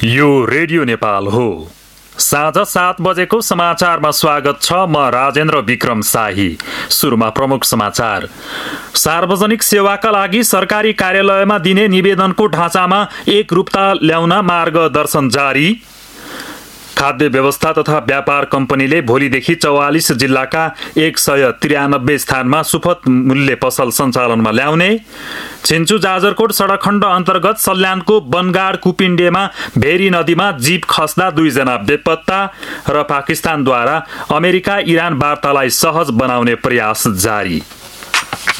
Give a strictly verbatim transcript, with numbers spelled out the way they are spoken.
यो रेडियो नेपाल हो। साँझ सात बजेको समाचारमा स्वागत छ। म राजेन्द्र विक्रम शाही। सुरुमा प्रमुख समाचार। सार्वजनिक सेवाका लागि सरकारी कार्यालयमा दिने निवेदनको ढाँचामा एकरूपता ल्याउन मार्गदर्शन जारी। खाद्य व्यवस्था तथा व्यापार कम्पनीले भोलिदेखि चौवालिस जिल्लाका एक सय त्रियानब्बे स्थानमा सुपथ मूल्य पसल सञ्चालनमा ल्याउने। छिन्चु जाजरकोट सडक खण्ड अन्तर्गत सल्यानको बनगाड कुपिण्डेमा भेरी नदीमा जीप खस्दा दुईजना बेपत्ता र पाकिस्तानद्वारा अमेरिका इरान वार्तालाई सहज बनाउने प्रयास जारी।